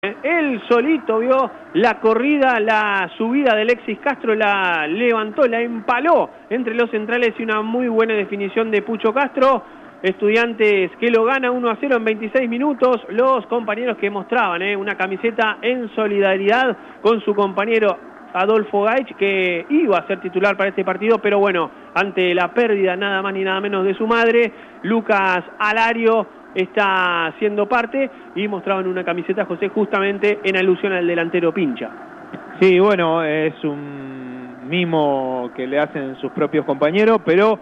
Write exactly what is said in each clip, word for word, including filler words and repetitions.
Él solito vio la corrida, la subida de Alexis Castro, la levantó, la empaló entre los centrales y una muy buena definición de Pucho Castro. Estudiantes que lo gana uno a cero en veintiséis minutos. Los compañeros que mostraban ¿eh? una camiseta en solidaridad con su compañero Adolfo Gaich, que iba a ser titular para este partido, pero bueno, ante la pérdida nada más ni nada menos de su madre, Lucas Alario está siendo parte y mostraban una camiseta, José, justamente en alusión al delantero Pincha. Sí, bueno, es un mimo que le hacen sus propios compañeros, pero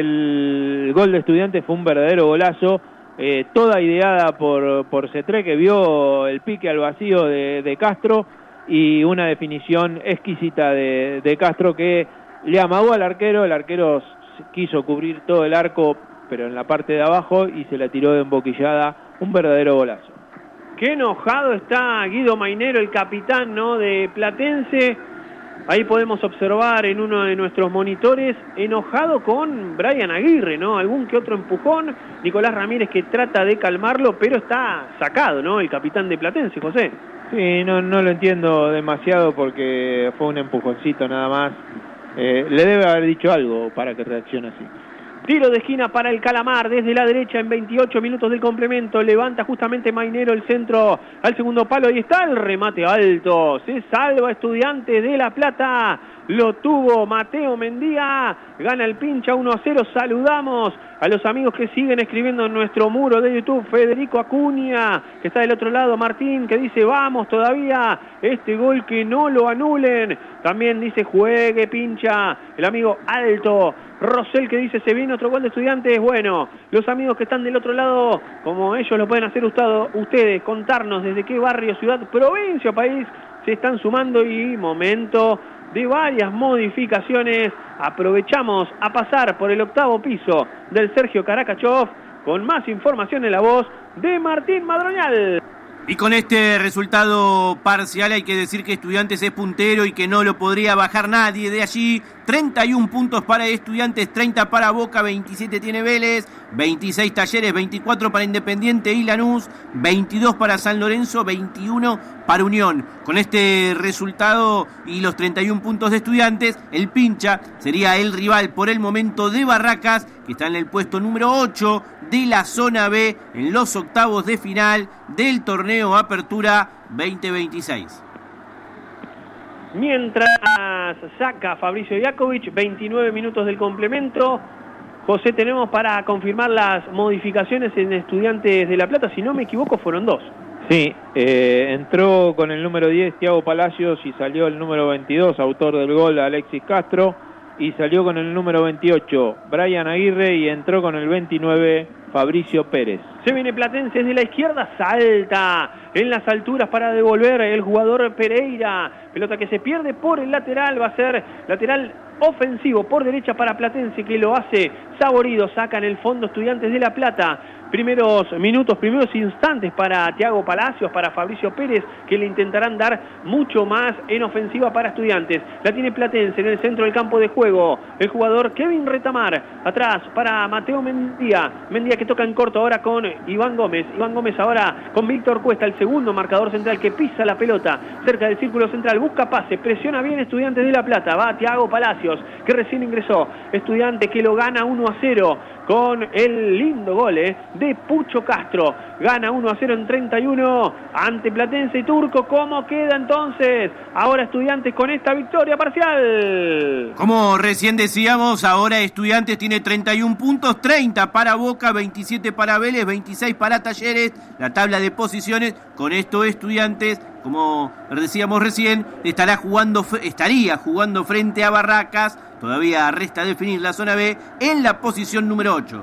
el gol de Estudiantes fue un verdadero golazo, eh, toda ideada por, por Cetré, que vio el pique al vacío de, de Castro, y una definición exquisita de, de Castro que le amagó al arquero. El arquero quiso cubrir todo el arco, pero en la parte de abajo, y se la tiró de emboquillada, un verdadero golazo. Qué enojado está Guido Mainero, el capitán, ¿no?, de Platense. Ahí podemos observar en uno de nuestros monitores, enojado con Brian Aguirre, ¿no? Algún que otro empujón, Nicolás Ramírez que trata de calmarlo, pero está sacado, ¿no?, el capitán de Platense, José. Sí, no, no lo entiendo demasiado porque fue un empujoncito nada más. Eh, le debe haber dicho algo para que reaccione así. Tiro de esquina para el Calamar desde la derecha en veintiocho minutos del complemento. Levanta justamente Mainero el centro al segundo palo. Ahí está el remate alto. Se salva Estudiantes de La Plata. Lo tuvo Mateo Mendía. Gana el Pincha uno a cero. Saludamos a los amigos que siguen escribiendo en nuestro muro de YouTube. Federico Acuña, que está del otro lado. Martín, que dice vamos todavía. Este gol que no lo anulen. También dice juegue Pincha. El amigo Alto. Rosel, que dice se viene otro gol de Estudiantes. Bueno, los amigos que están del otro lado, como ellos lo pueden hacer ustedes, contarnos desde qué barrio, ciudad, provincia o país se están sumando, y momento de varias modificaciones. Aprovechamos a pasar por el octavo piso del Sergio Caracachov con más información en la voz de Martín Madroñal. Y con este resultado parcial hay que decir que Estudiantes es puntero y que no lo podría bajar nadie de allí. treinta y un puntos para Estudiantes, treinta para Boca, veintisiete tiene Vélez, veintiséis Talleres, veinticuatro para Independiente y Lanús, veintidós para San Lorenzo, veintiuno para Unión. Con este resultado y los treinta y un puntos de Estudiantes, el Pincha sería el rival por el momento de Barracas, que está en el puesto número ocho de la zona B en los octavos de final del torneo Apertura veinte veintiséis. Mientras saca Fabricio Iakovic, veintinueve minutos del complemento. José, tenemos para confirmar las modificaciones en Estudiantes de La Plata. Si no me equivoco, fueron dos. Sí, eh, entró con el número diez Thiago Palacios y salió el número veintidós, autor del gol, Alexis Castro, y salió con el número veintiocho Brian Aguirre y entró con el veintinueve Fabricio Pérez. Se viene Platense desde la izquierda, salta en las alturas para devolver el jugador Pereira. Pelota que se pierde por el lateral, va a ser lateral ofensivo por derecha para Platense, que lo hace Saborido. Saca en el fondo Estudiantes de La Plata. Primeros minutos, primeros instantes para Thiago Palacios, para Fabricio Pérez, que le intentarán dar mucho más en ofensiva para Estudiantes. La tiene Platense en el centro del campo de juego. El jugador Kevin Retamar, atrás para Mateo Mendía. Mendía que toca en corto ahora con Iván Gómez. Iván Gómez ahora con Víctor Cuesta, el segundo marcador central, que pisa la pelota cerca del círculo central. Busca pase, presiona bien Estudiantes de La Plata. Va Thiago Palacios, que recién ingresó. Estudiantes que lo gana uno a cero con el lindo gol eh, de Pucho Castro. Gana uno a cero en treinta y uno ante Platense y Turco. ¿Cómo queda entonces ahora Estudiantes con esta victoria parcial? Como recién decíamos, ahora Estudiantes tiene treinta y un puntos, treinta para Boca, veintisiete para Vélez, veintiséis para Talleres. La tabla de posiciones, con esto Estudiantes, como decíamos recién, estará jugando, estaría jugando frente a Barracas. Todavía resta definir la zona B en la posición número ocho.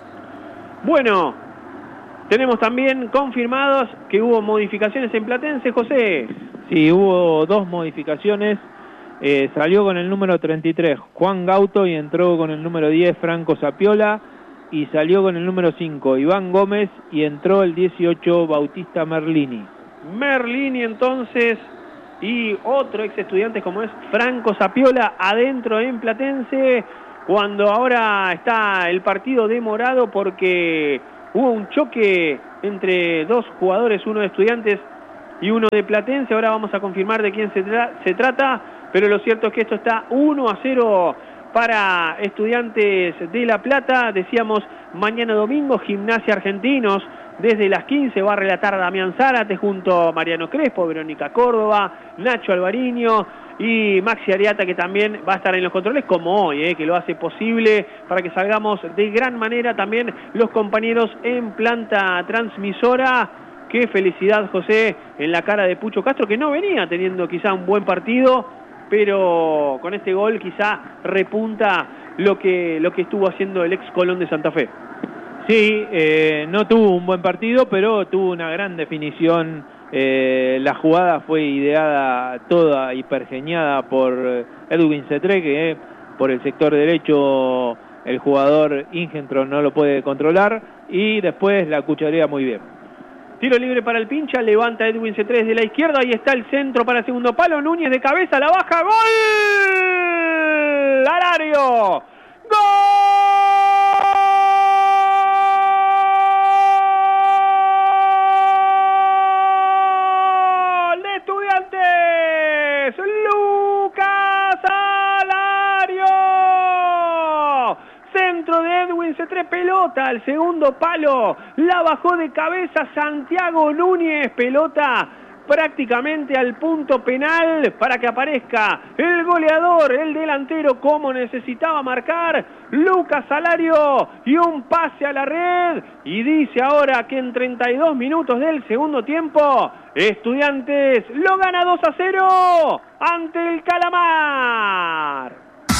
Bueno, tenemos también confirmados que hubo modificaciones en Platense, José. Sí, hubo dos modificaciones. Eh, salió con el número treinta y tres Juan Gauto y entró con el número diez Franco Sapiola, y salió con el número cinco Iván Gómez y entró el dieciocho Bautista Merlini. Merlini entonces, y otro ex estudiante como es Franco Sapiola adentro en Platense, cuando ahora está el partido demorado porque hubo un choque entre dos jugadores, uno de Estudiantes y uno de Platense. Ahora vamos a confirmar de quién se, tra se trata, pero lo cierto es que esto está uno a cero para Estudiantes de La Plata. Decíamos, mañana domingo, Gimnasia Argentinos. Desde las quince va a relatar Damián Zárate junto a Mariano Crespo, Verónica Córdoba, Nacho Alvariño y Maxi Ariata, que también va a estar en los controles, como hoy, eh, que lo hace posible para que salgamos de gran manera. También los compañeros en planta transmisora. Qué felicidad, José, en la cara de Pucho Castro, que no venía teniendo quizá un buen partido, pero con este gol quizá repunta lo que, lo que estuvo haciendo el ex Colón de Santa Fe. Sí, eh, no tuvo un buen partido, pero tuvo una gran definición. Eh, la jugada fue ideada toda y pergeñada por Edwin Cetré, que eh, por el sector derecho el jugador Ingentro no lo puede controlar, y después la cucharea muy bien. Tiro libre para el Pincha, levanta Edwin Cetré desde la izquierda, ahí está el centro para el segundo palo, Núñez de cabeza, la baja, ¡gol! ¡Alario! ¡Gol! Lucas Alario, centro de Edwin Cetré, pelota al segundo palo, la bajó de cabeza Santiago Núñez, pelota prácticamente al punto penal para que aparezca el goleador, el delantero, como necesitaba marcar, Lucas Alario, y un pase a la red, y dice ahora que en treinta y dos minutos del segundo tiempo, Estudiantes lo gana dos a cero ante el Calamar.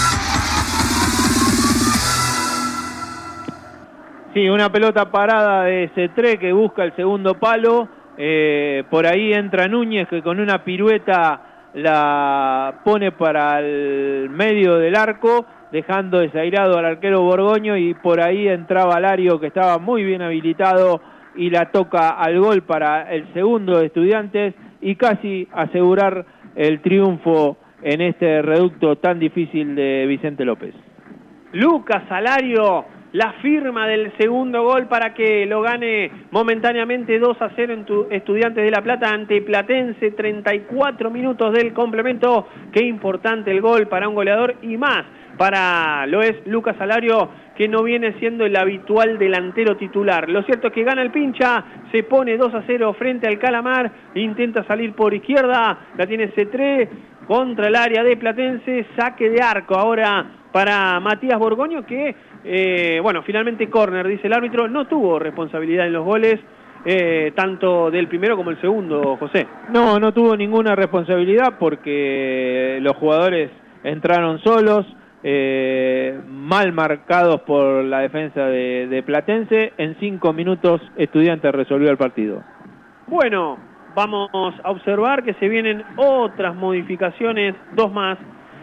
Sí, una pelota parada de Cetré que busca el segundo palo. Eh, por ahí entra Núñez, que con una pirueta la pone para el medio del arco, dejando desairado al arquero Borgoño, y por ahí entraba Alario, que estaba muy bien habilitado, y la toca al gol para el segundo de Estudiantes y casi asegurar el triunfo en este reducto tan difícil de Vicente López. Lucas Alario, la firma del segundo gol para que lo gane momentáneamente dos a cero en tu Estudiantes de La Plata ante Platense, treinta y cuatro minutos del complemento. Qué importante el gol para un goleador, y más para lo es Lucas Alario, que no viene siendo el habitual delantero titular. Lo cierto es que gana el Pincha, se pone dos a cero frente al Calamar, intenta salir por izquierda, la tiene Cetré contra el área de Platense, saque de arco ahora para Matías Borgoño, que, eh, bueno, finalmente córner, dice el árbitro, no tuvo responsabilidad en los goles, eh, tanto del primero como el segundo, José. No, no tuvo ninguna responsabilidad porque los jugadores entraron solos, eh, mal marcados por la defensa de, de Platense. En cinco minutos Estudiantes resolvió el partido. Bueno, vamos a observar que se vienen otras modificaciones, dos más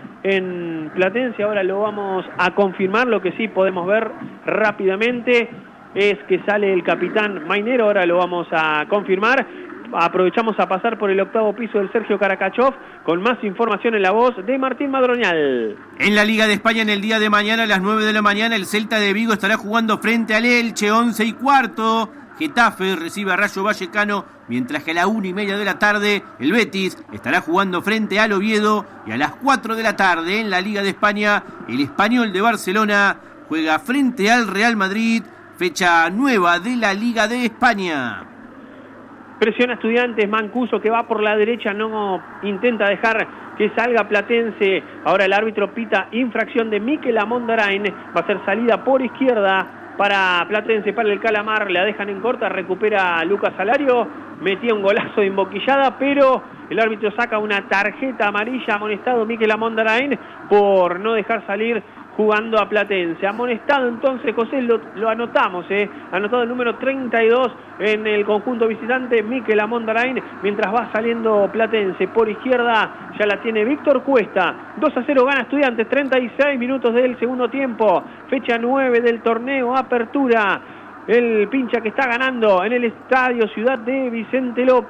en Platense. Ahora lo vamos a confirmar. Lo que sí podemos ver rápidamente es que sale el capitán Mainero. Ahora lo vamos a confirmar. Aprovechamos a pasar por el octavo piso del Sergio Karakachov con más información en la voz de Martín Madroñal. En la Liga de España, en el día de mañana a las nueve de la mañana, el Celta de Vigo estará jugando frente al Elche, once y cuarto. Getafe recibe a Rayo Vallecano, mientras que a la una y media de la tarde el Betis estará jugando frente al Oviedo, y a las cuatro de la tarde en la Liga de España el Español de Barcelona juega frente al Real Madrid, fecha nueva de la Liga de España. Presiona Estudiantes, Mancuso, que va por la derecha, no intenta dejar que salga Platense. Ahora el árbitro pita infracción de Mikel Amondarain, va a ser salida por izquierda para Platense, para el Calamar, la dejan en corta, recupera Lucas Alario, metía un golazo de emboquillada, pero el árbitro saca una tarjeta amarilla, amonestado Mikel Amondarain por no dejar salir jugando a Platense. Amonestado entonces, José, lo, lo anotamos, eh, anotado el número treinta y dos en el conjunto visitante, Mikel Amondarain, mientras va saliendo Platense por izquierda, ya la tiene Víctor Cuesta. dos a cero gana Estudiantes, treinta y seis minutos del segundo tiempo, fecha nueve del torneo Apertura. El Pincha que está ganando en el Estadio Ciudad de Vicente López.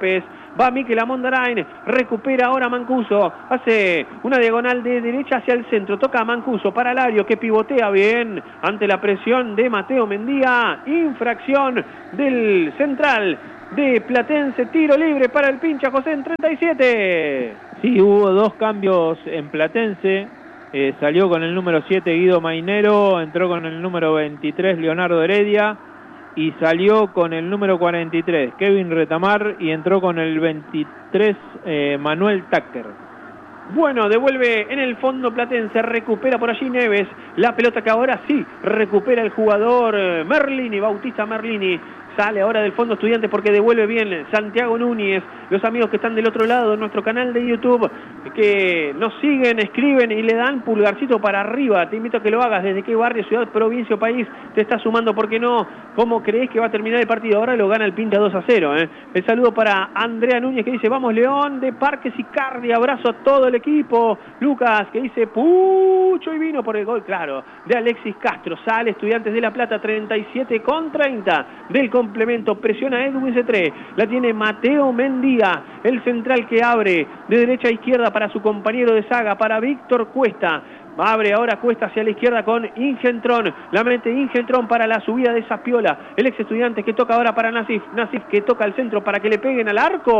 Va Miquel Amondarain, recupera ahora Mancuso, hace una diagonal de derecha hacia el centro, toca a Mancuso para Lario que pivotea bien ante la presión de Mateo Mendía, infracción del central de Platense, tiro libre para el pincha José en treinta y siete. Sí, hubo dos cambios en Platense, eh, salió con el número siete Guido Mainero, entró con el número veintitrés Leonardo Heredia y salió con el número cuarenta y tres Kevin Retamar y entró con el veintitrés eh, Manuel Tucker. Bueno, devuelve en el fondo Platense, recupera por allí Neves, la pelota que ahora sí recupera el jugador Merlini, Bautista Merlini. Sale ahora del fondo Estudiantes porque devuelve bien Santiago Núñez. Los amigos que están del otro lado de nuestro canal de YouTube, que nos siguen, escriben y le dan pulgarcito para arriba. Te invito a que lo hagas. Desde qué barrio, ciudad, provincia o país te está sumando, ¿por qué no? ¿Cómo crees que va a terminar el partido? Ahora lo gana el Pinta dos a cero. ¿eh? El saludo para Andrea Núñez que dice, vamos León, de Parques Icardi. Abrazo a todo el equipo. Lucas que dice, pucho y vino por el gol, claro, de Alexis Castro. Sale Estudiantes de La Plata, treinta y siete con treinta del complemento, presiona Edwin Cetré, la tiene Mateo Mendía, el central que abre de derecha a izquierda para su compañero de saga, para Víctor Cuesta. Abre ahora Cuesta hacia la izquierda con Ingentrón, la mete Ingentrón para la subida de Zapiola, el ex Estudiante que toca ahora para Nasif, Nasif que toca al centro para que le peguen al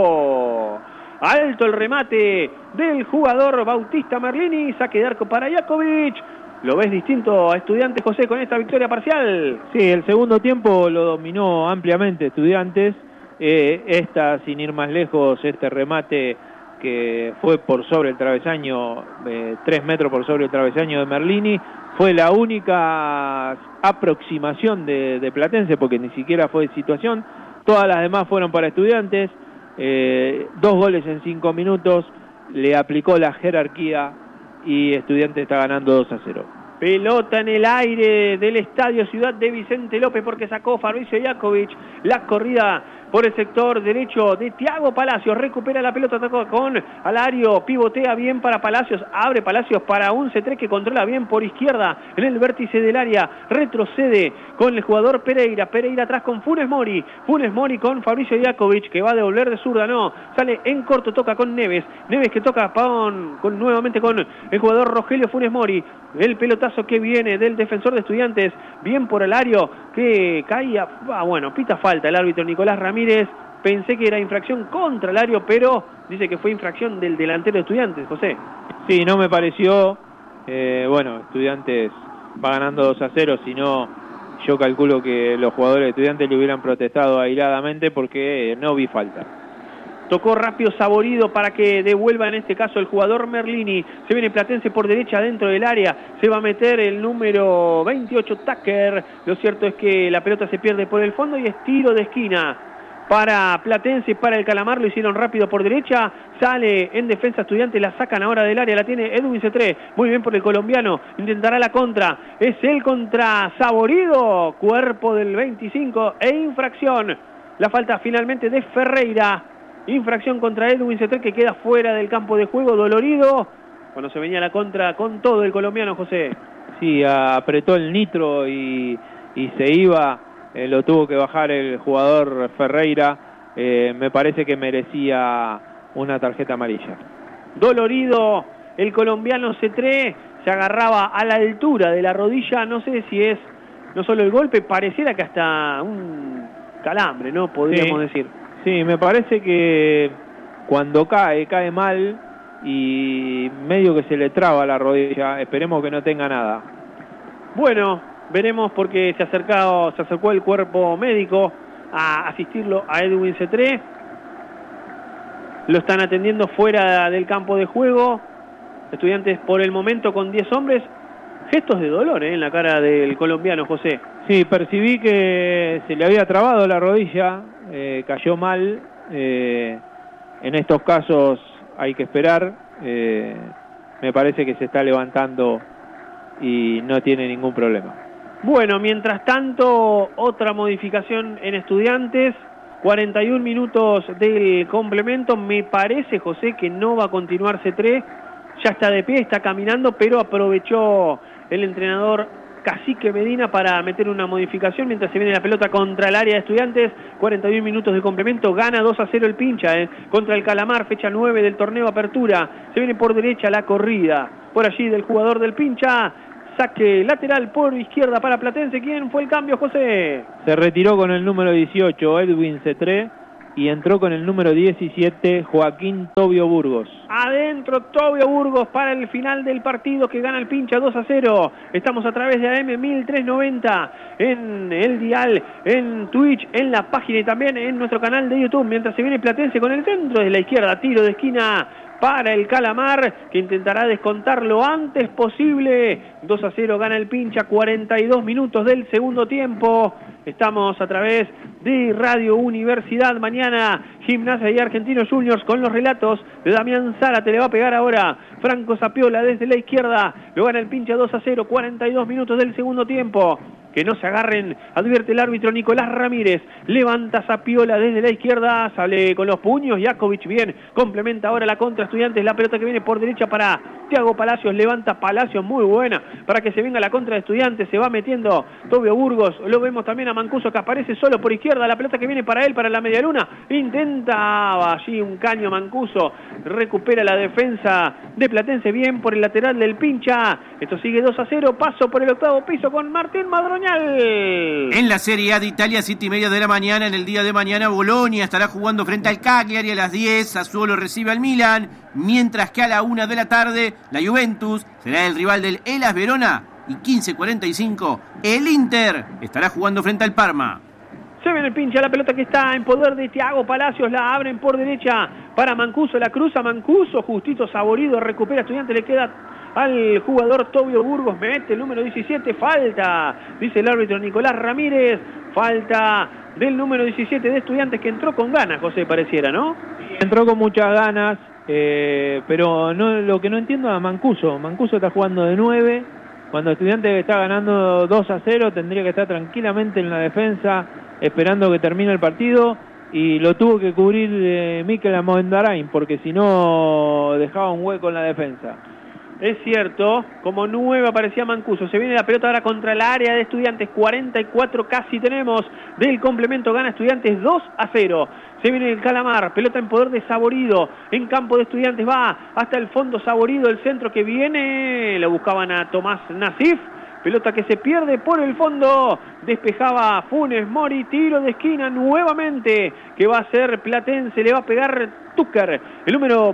arco. Alto el remate del jugador Bautista Merlini, saque de arco para Jakovic. ¿Lo ves distinto a Estudiantes, José, con esta victoria parcial? Sí, el segundo tiempo lo dominó ampliamente Estudiantes. Eh, esta, sin ir más lejos, este remate que fue por sobre el travesaño, eh, tres metros por sobre el travesaño de Merlini, fue la única aproximación de, de Platense, porque ni siquiera fue situación. Todas las demás fueron para Estudiantes. Eh, dos goles en cinco minutos, le aplicó la jerarquía y Estudiantes está ganando dos a cero. Pelota en el aire del Estadio Ciudad de Vicente López porque sacó Fabricio Jakovic. La corrida por el sector derecho de Thiago Palacios. Recupera la pelota, atacó con Alario. Pivotea bien para Palacios. Abre Palacios para un Cetré que controla bien por izquierda en el vértice del área. Retrocede con el jugador Pereira. Pereira atrás con Funes Mori. Funes Mori con Fabricio Jakovic que va a devolver de zurda. No, sale en corto, toca con Neves. Neves que toca con, con, nuevamente con el jugador Rogelio Funes Mori. El pelotazo que viene del defensor de Estudiantes, bien por Alario, que caía, ah, bueno, pita falta el árbitro Nicolás Ramírez. Pensé que era infracción contra Alario, pero dice que fue infracción del delantero de Estudiantes, José. Sí, no me pareció, eh, bueno, Estudiantes va ganando dos a cero, si no, yo calculo que los jugadores de Estudiantes le hubieran protestado airadamente porque no vi falta. Tocó rápido Saborido para que devuelva en este caso el jugador Merlini. Se viene Platense por derecha dentro del área. Se va a meter el número veintiocho Tucker. Lo cierto es que la pelota se pierde por el fondo y es tiro de esquina para Platense, para el Calamar. Lo hicieron rápido por derecha. Sale en defensa Estudiantes, la sacan ahora del área. La tiene Edwin Cetré. Muy bien por el colombiano. Intentará la contra. Es él contra Saborido. Cuerpo del veinticinco e infracción. La falta finalmente de Ferreira. Infracción contra Edwin Cetré que queda fuera del campo de juego, dolorido. Cuando se venía la contra con todo el colombiano, José. Sí, apretó el nitro y, y se iba, eh, lo tuvo que bajar el jugador Ferreira. Eh, me parece que merecía una tarjeta amarilla. Dolorido el colombiano Cetré, se agarraba a la altura de la rodilla. No sé si es no solo el golpe, pareciera que hasta un calambre, ¿no? Podríamos sí. decir. Sí, me parece que cuando cae, cae mal y medio que se le traba la rodilla. Esperemos que no tenga nada. Bueno, veremos porque se, acercó, se acercó el cuerpo médico a asistirlo a Edwin Cetré. Lo están atendiendo fuera del campo de juego. Estudiantes por el momento con diez hombres. Gestos de dolor ¿eh? en la cara del colombiano, José. Sí, percibí que se le había trabado la rodilla. Eh, cayó mal. Eh, en estos casos hay que esperar. Eh, me parece que se está levantando y no tiene ningún problema. Bueno, mientras tanto, otra modificación en Estudiantes. cuarenta y un minutos del complemento. Me parece, José, que no va a continuar Cetré. Ya está de pie, está caminando, pero aprovechó el entrenador Cacique Medina para meter una modificación mientras se viene la pelota contra el área de Estudiantes. cuarenta y un minutos de complemento, gana dos a cero el Pincha eh, contra el Calamar, fecha nueve del torneo Apertura. Se viene por derecha la corrida, por allí del jugador del Pincha. Saque lateral por izquierda para Platense. ¿Quién fue el cambio, José? Se retiró con el número dieciocho Edwin Cetré y entró con el número diecisiete Joaquín Tobio Burgos. Adentro Tobio Burgos para el final del partido que gana el Pincha dos a cero. Estamos a través de A M mil trescientos noventa en el dial, en Twitch, en la página y también en nuestro canal de YouTube. Mientras se viene Platense con el centro de la izquierda, tiro de esquina para el Calamar, que intentará descontar lo antes posible. dos a cero gana el Pincha, cuarenta y dos minutos del segundo tiempo. Estamos a través de Radio Universidad. Mañana Gimnasia y Argentinos Juniors con los relatos de Damián Zárate. Le va a pegar ahora Franco Zapiola desde la izquierda. Lo gana el Pincha dos a cero, cuarenta y dos minutos del segundo tiempo. Que no se agarren, advierte el árbitro Nicolás Ramírez. Levanta Zapiola desde la izquierda, sale con los puños. Jakovic bien, complementa ahora la contra Estudiantes. La pelota que viene por derecha para Thiago Palacios. Levanta Palacios, muy buena para que se venga la contra de Estudiantes. Se va metiendo Tobio Burgos. Lo vemos también a Mancuso que aparece solo por izquierda. La pelota que viene para él, para la medialuna. Intenta allí un caño Mancuso. Recupera la defensa de Platense bien por el lateral del Pincha. Esto sigue dos a cero. Paso por el octavo piso con Martín Madroñal. En la Serie A de Italia, siete y media de la mañana, en el día de mañana, Bolonia estará jugando frente al Cagliari a las diez, Sassuolo recibe al Milan, mientras que a la una de la tarde, la Juventus será el rival del Hellas Verona, y quince cuarenta y cinco, el Inter estará jugando frente al Parma. Se viene el Pincha, la pelota que está en poder de Thiago Palacios, la abren por derecha para Mancuso, la cruza Mancuso, justito Saborido, recupera Estudiante, le queda al jugador Tobio Burgos, mete el número diecisiete, falta, dice el árbitro Nicolás Ramírez, falta del número diecisiete de Estudiantes que entró con ganas, José, pareciera, ¿no? Entró con muchas ganas, eh, pero no, lo que no entiendo es Mancuso. Mancuso está jugando de nueve, cuando Estudiantes está ganando dos a cero, tendría que estar tranquilamente en la defensa, esperando que termine el partido, y lo tuvo que cubrir eh, Mikel Amondarain, porque si no dejaba un hueco en la defensa. Es cierto, como nueve aparecía Mancuso. Se viene la pelota ahora contra el área de Estudiantes. cuarenta y cuatro casi tenemos del complemento. Gana Estudiantes dos a cero. Se viene el Calamar. Pelota en poder de Saborido. En campo de Estudiantes va hasta el fondo Saborido. El centro que viene. Lo buscaban a Tomás Nasif. Pelota que se pierde por el fondo. Despejaba Funes Mori. Tiro de esquina nuevamente. Que va a ser Platense. Le va a pegar Tucker. El número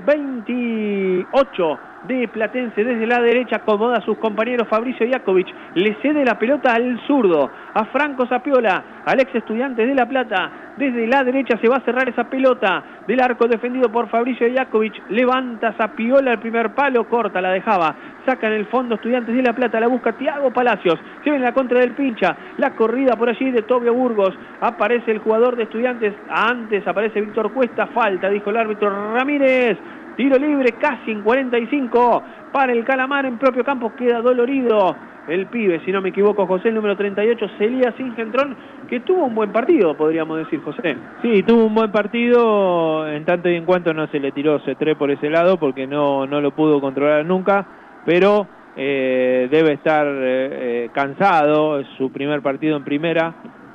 veintiocho de Platense desde la derecha acomoda a sus compañeros. Fabricio Jakovic le cede la pelota al zurdo, a Franco Zapiola, al ex Estudiante de La Plata. Desde la derecha se va a cerrar esa pelota del arco defendido por Fabricio Jakovic. Levanta Zapiola al primer palo, corta, la dejaba. Saca en el fondo Estudiantes de La Plata, la busca Thiago Palacios. Se viene la contra del Pincha, la corrida por allí de Tobio Burgos. Aparece el jugador de Estudiantes, antes aparece Víctor Cuesta, falta, dijo el árbitro Ramírez. Tiro libre casi en cuarenta y cinco para el Calamar en propio campo. Queda dolorido el pibe, si no me equivoco, José, el número treinta y ocho, Celías Ingentrón, que tuvo un buen partido, podríamos decir, José. Sí, tuvo un buen partido, en tanto y en cuanto no se le tiró Cetré por ese lado, porque no, no lo pudo controlar nunca, pero eh, debe estar eh, cansado, es su primer partido en primera,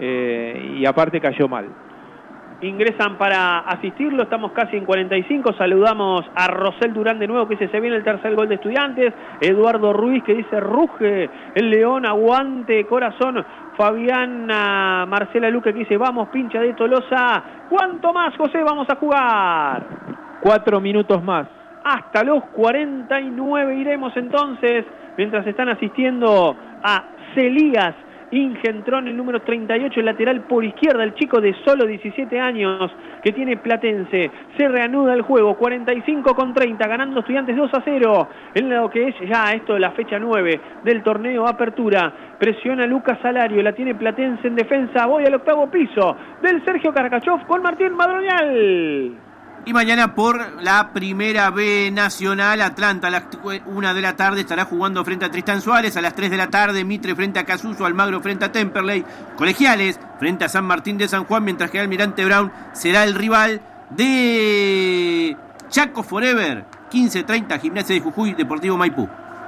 eh, y aparte cayó mal. Ingresan para asistirlo, estamos casi en cuarenta y cinco, saludamos a Rosel Durán de nuevo que dice se viene el tercer gol de Estudiantes, Eduardo Ruiz que dice ruge el León, aguante corazón, Fabiana Marcela Luque que dice vamos Pincha de Tolosa, ¿cuánto más José vamos a jugar? Cuatro minutos más. Hasta los cuarenta y nueve iremos entonces, mientras están asistiendo a Celías Ingentrón, el número treinta y ocho, el lateral por izquierda, el chico de solo diecisiete años que tiene Platense. Se reanuda el juego, cuarenta y cinco con treinta, ganando Estudiantes dos a cero, en lo que es ya esto de la fecha nueve del torneo Apertura. Presiona Lucas Salario, la tiene Platense en defensa, voy al octavo piso del Sergio Carcachov con Martín Madroñal. Y mañana por la Primera B Nacional, Atlanta a las una de la tarde estará jugando frente a Tristán Suárez. A las tres de la tarde, Mitre frente a Casuso, Almagro frente a Temperley, Colegiales frente a San Martín de San Juan, mientras que Almirante Brown será el rival de Chaco Forever. quince treinta, Gimnasia de Jujuy, Deportivo Maipú.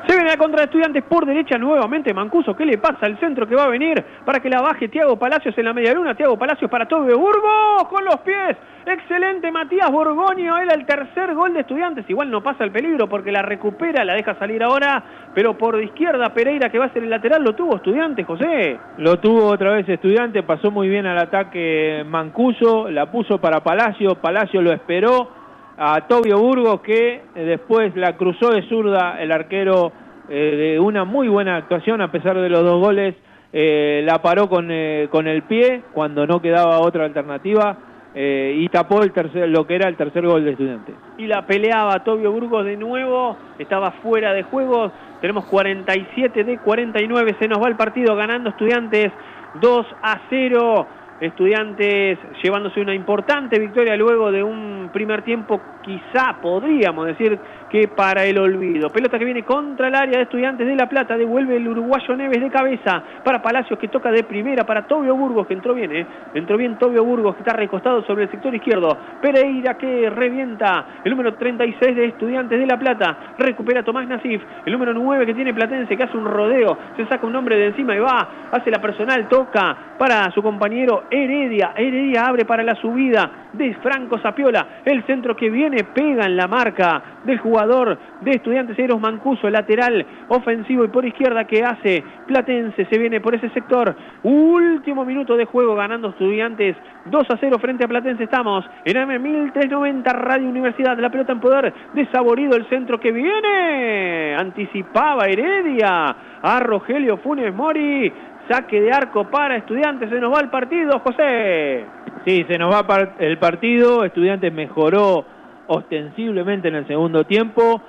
Se viene la contra de Estudiantes por derecha nuevamente Mancuso. ¿Qué le pasa al centro que va a venir para que la baje Thiago Palacios en la media luna? Thiago Palacios para Tobio Burgos con los pies. Excelente Matías Borgoño. Era el tercer gol de Estudiantes. Igual no pasa el peligro porque la recupera, la deja salir ahora. Pero por izquierda Pereira, que va a ser el lateral, lo tuvo Estudiantes, José. Lo tuvo otra vez Estudiantes. Pasó muy bien al ataque Mancuso. La puso para Palacio. Palacio lo esperó a Tobio Burgos, que después la cruzó de zurda el arquero, eh, de una muy buena actuación a pesar de los dos goles, eh, la paró con, eh, con el pie cuando no quedaba otra alternativa, eh, y tapó el tercer, lo que era el tercer gol de Estudiantes. Y la peleaba Tobio Burgos de nuevo, estaba fuera de juego. Tenemos cuarenta y siete de cuarenta y nueve, se nos va el partido ganando Estudiantes dos a cero. Estudiantes llevándose una importante victoria luego de un primer tiempo, quizá podríamos decir que para el olvido. Pelota que viene contra el área de Estudiantes de La Plata, devuelve el uruguayo Neves de cabeza para Palacios, que toca de primera para Tobio Burgos, que entró bien, ¿eh? Entró bien Tobio Burgos, que está recostado sobre el sector izquierdo. Pereira, que revienta el número treinta y seis de Estudiantes de La Plata, recupera Tomás Nasif, el número nueve que tiene Platense, que hace un rodeo, se saca un hombre de encima y va, hace la personal, toca para su compañero Heredia. Heredia abre para la subida de Franco Zapiola. El centro que viene pega en la marca del jugador de Estudiantes, Eros Mancuso, lateral ofensivo, y por izquierda que hace Platense, se viene por ese sector. Último minuto de juego ganando Estudiantes dos a cero frente a Platense. Estamos en A M mil trescientos noventa Radio Universidad. La pelota en poder de Saborido, el centro que viene. Anticipaba Heredia a Rogelio Funes Mori. Saque de arco para Estudiantes. Se nos va el partido, José. Sí, se nos va el partido. Estudiantes mejoró ostensiblemente en el segundo tiempo.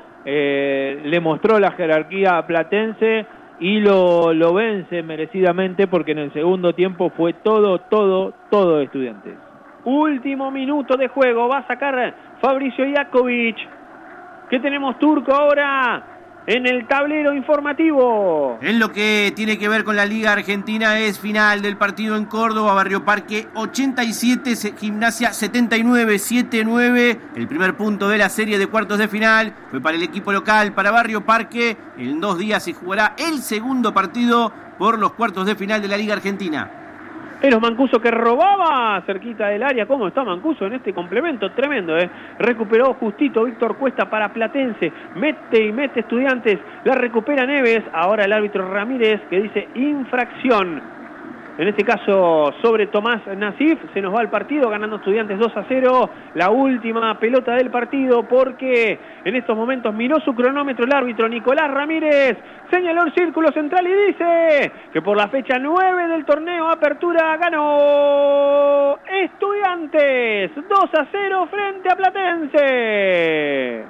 Eh, le mostró la jerarquía a Platense y lo, lo vence merecidamente, porque en el segundo tiempo fue todo, todo, todo de Estudiantes. Último minuto de juego. Va a sacar Fabricio Iakovic. ¿Qué tenemos, Turco, ahora en el tablero informativo? En lo que tiene que ver con la Liga Argentina, es final del partido en Córdoba. Barrio Parque ochenta y siete, Gimnasia setenta y nueve, siete nueve. El primer punto de la serie de cuartos de final fue para el equipo local, para Barrio Parque. En dos días se jugará el segundo partido por los cuartos de final de la Liga Argentina. Eros Mancuso, que robaba cerquita del área. ¿Cómo está Mancuso en este complemento? Tremendo, ¿eh? Recuperó justito Víctor Cuesta para Platense. Mete y mete Estudiantes. La recupera Neves. Ahora el árbitro Ramírez, que dice infracción. En este caso sobre Tomás Nasif. Se nos va el partido ganando Estudiantes dos a cero. La última pelota del partido, porque en estos momentos miró su cronómetro el árbitro Nicolás Ramírez. Señaló el círculo central y dice que por la fecha nueve del torneo Apertura ganó Estudiantes dos a cero frente a Platense.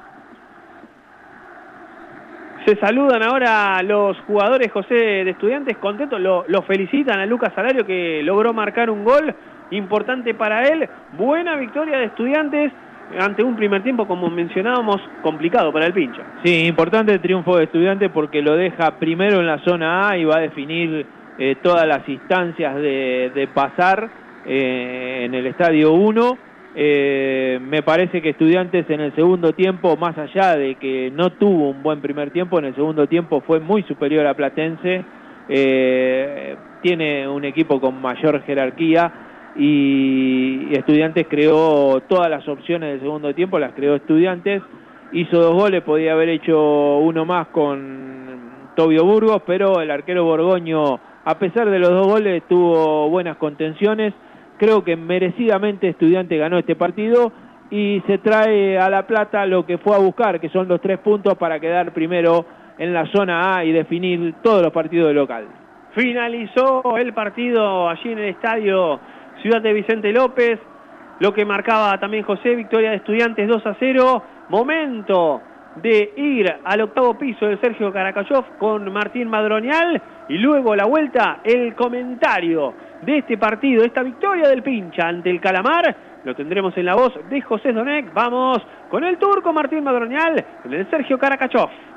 Se saludan ahora los jugadores, José, de Estudiantes, contentos, lo, lo felicitan a Lucas Salario, que logró marcar un gol importante para él. Buena victoria de Estudiantes ante un primer tiempo, como mencionábamos, complicado para el Pincha. Sí, importante el triunfo de Estudiantes, porque lo deja primero en la zona A y va a definir eh, todas las instancias de, de pasar eh, en el Estadio uno. Eh, me parece que Estudiantes en el segundo tiempo, más allá de que no tuvo un buen primer tiempo, en el segundo tiempo fue muy superior a Platense. Eh, tiene un equipo con mayor jerarquía y, y Estudiantes creó todas las opciones del segundo tiempo, las creó Estudiantes. Hizo dos goles, podía haber hecho uno más con Tobio Burgos, pero el arquero Borgoño, a pesar de los dos goles, tuvo buenas contenciones. Creo que merecidamente Estudiantes ganó este partido y se trae a La Plata lo que fue a buscar, que son los tres puntos para quedar primero en la zona A y definir todos los partidos de local. Finalizó el partido allí en el estadio Ciudad de Vicente López. Lo que marcaba también José, victoria de Estudiantes dos a cero. Momento de ir al octavo piso del Sergio Caracayov con Martín Madronial, y luego la vuelta, el comentario de este partido, esta victoria del Pincha ante el Calamar, lo tendremos en la voz de José Donec. Vamos con el turco Martín Madronial en el Sergio Caracayov.